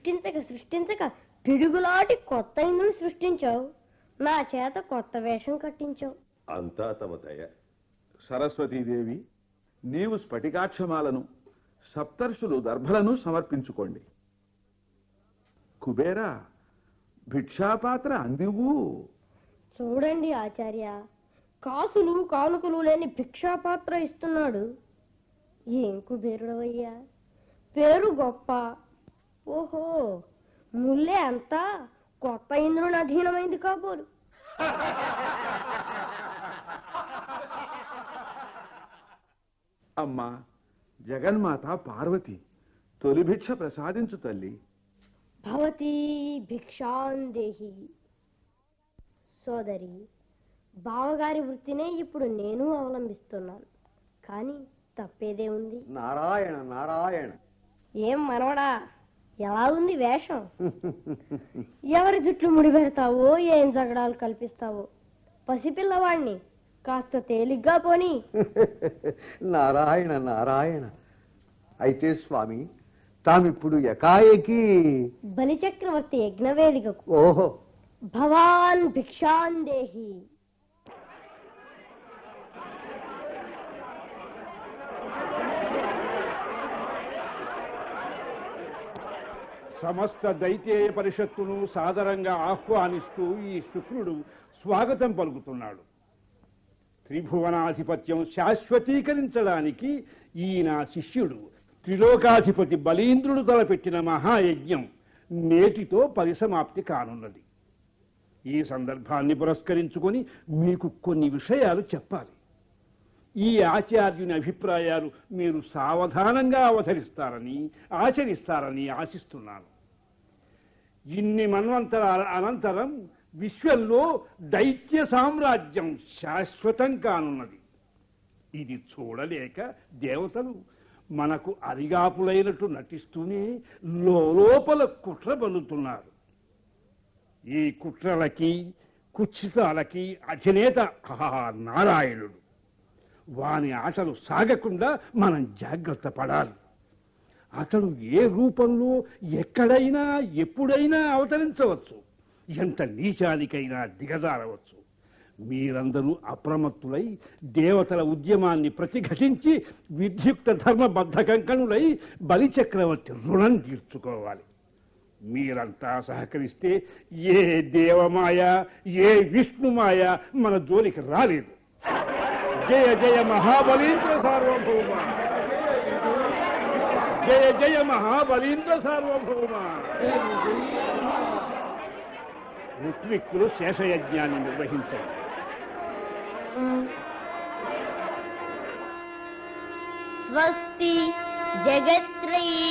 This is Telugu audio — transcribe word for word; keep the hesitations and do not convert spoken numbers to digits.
సృష్టించక సృష్టించక పిడుగులాంటి కొత్త ఇంద్రుని సృష్టించావు. నా చేత కొత్త వేషం కట్టించావు. అంతా తమ దయ. సరస్వతీదేవి, నీవు స్ఫటికాక్షమాలను, సప్తర్షులు దర్భలను సమర్పించుకోండి. కుబేరా, భిక్షాపాత్ర అందివు. చూడండి ఆచార్య, కాసులు కానుకలు లేని భిక్షాపాత్ర ఇస్తున్నాడు. ఏం కుబేరుడవయ్యా, పేరు గొప్ప. ఓహో, ముల్లే అంతా కొత్త ఇంద్రుని అధీనమైంది కాబోలు. అమ్మా జగన్మాత పార్వతి, తొలి భిక్ష ప్రసాదించు తల్లి. భవతి భిక్షాందేహి. సోదరి, బావగారి వృత్తినే ఇప్పుడు నేను అవలంబిస్తున్నాను. కానీ తప్పేదే ఉంది? నారాయణ నారాయణ. ఏం మనవడా, ఎలా ఉంది వేషం? ఎవరి జుట్లు ముడిపెడతావో, ఏం జగడాలు కల్పిస్తావో. పసిపిల్లవాణ్ణి కాస్త తేలిగ్గా పోని. నారాయణ నారాయణ. అయితే స్వామి, తామిప్పుడు ఎకాయకి బలిచక్రవర్తి యజ్ఞవేదికకు. ఓహో. భవాన్ భిక్షాందేహి. సమస్త దైత్యేయ పరిషత్తును సాదరంగా ఆహ్వానిస్తూ ఈ శుక్రుడు స్వాగతం పలుకుతున్నాడు. త్రిభువనాధిపత్యం శాశ్వతీకరించడానికి ఈయన శిష్యుడు త్రిలోకాధిపతి బలీంద్రుడు తలపెట్టిన మహాయజ్ఞం నేటితో పరిసమాప్తి కానున్నది. ఈ సందర్భాన్ని పురస్కరించుకొని మీకు కొన్ని విషయాలు చెప్పాలి. ఈ ఆచార్యుని అభిప్రాయాలు మీరు సావధానంగా అవతరిస్తారని ఆచరిస్తారని ఆశిస్తున్నాను. ఇన్ని మన్వంతరాల అనంతరం విశ్వంలో దైత్య సామ్రాజ్యం శాశ్వతం కానున్నది. ఇది చూడలేక దేవతలు మనకు అరిగాపులైనట్టు నటిస్తూనే లోపల కుట్ర బలుతున్నారు. ఈ కుట్రలకి కుచ్చితాలకి అధినేత నారాయణుడు. వాని ఆటలు సాగకుండా మనం జాగ్రత్త పడాలి. అతడు ఏ రూపంలో ఎక్కడైనా ఎప్పుడైనా అవతరించవచ్చు, ఎంత నీచానికైనా దిగజారవచ్చు. మీరందరూ అప్రమత్తులై దేవతల ఉద్యమాన్ని ప్రతిఘటించి విద్యుక్త ధర్మబద్ధ కంకణులై బలిచక్రవర్తి రుణం తీర్చుకోవాలి. మీరంతా సహకరిస్తే ఏ దేవమాయ ఏ విష్ణుమాయ మన జోలికి రాలేదు. జయ జయ మహాబలీంద్ర సార్వభౌమ, జయ జయ మహాబలీంద్ర సార్వభౌమ. ఋత్విక్కులు శేషయజ్ఞాన్ని నిర్వహించారు. స్వస్తి జగత్రయీ